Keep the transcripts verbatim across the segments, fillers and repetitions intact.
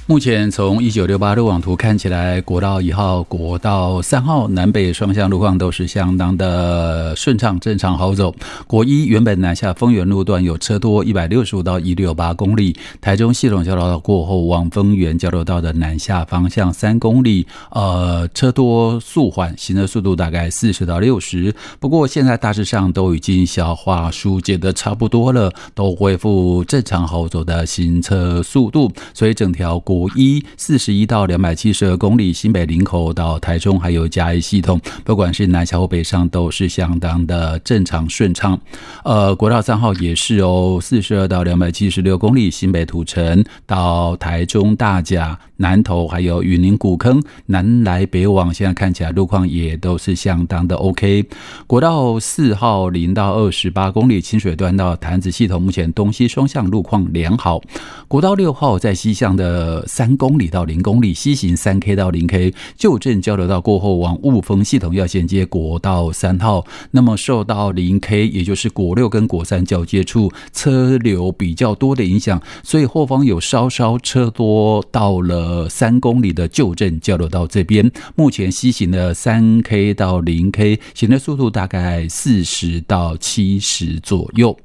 目前从一九六八路网图看起来，国道一号、国道三号南北双向路况都是相当的顺畅，正常好走。国一原本南下丰原路段有车多一百六十五到一百六十八公里，台中系统交流道过后往丰原交流道的南下方向三公里，呃，车多速缓，行车速度大概四十到六十。不过现在大致上都已经消化疏解的差不多了，都恢复正常好走的行车速度，所以整条国国一四十一到两百七十二公里，新北林口到台中还有嘉义系统，不管是南下或北上都是相当的正常顺畅。呃，国道三号也是哦，四十二到两百七十六公里，新北土城到台中大甲、南投还有云林古坑，南来北往，现在看起来路况也都是相当的 OK。国道四号零到二十八公里，清水段到潭子系统，目前东西双向路况良好。国道六号在西向的三公里到零公里，西行三 K 到零 K， 旧镇交流道过后往雾峰系统要衔接国道三号，那么受到零 K 也就是国六跟国三交接处车流比较多的影响，所以后方有稍稍车多到了三公里的旧镇交流道这边，目前西行的三 K 到零 K 行的速度大概四十到七十左右。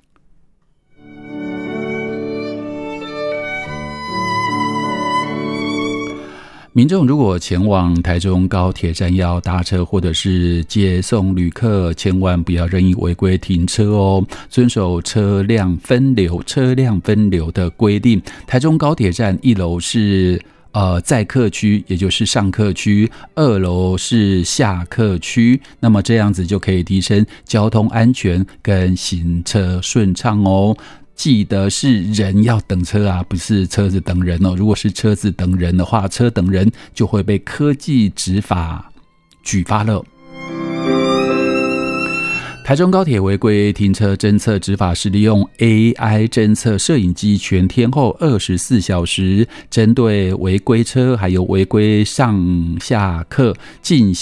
民众如果前往台中高铁站要搭车或者是接送旅客，千万不要任意违规停车哦，遵守车辆分流车辆分流的规定。台中高铁站一楼是呃，载客区，也就是上客区，二楼是下客区，那么这样子就可以提升交通安全跟行车顺畅哦。记得是人要等车啊，不是车子等人哦。如果是车子等人的话，车等人就会被科技执法举发了。台中高铁违规停车侦测执法是利用 A I 侦测摄影机全天候二十四小时，针对违规车还有违规上下客进行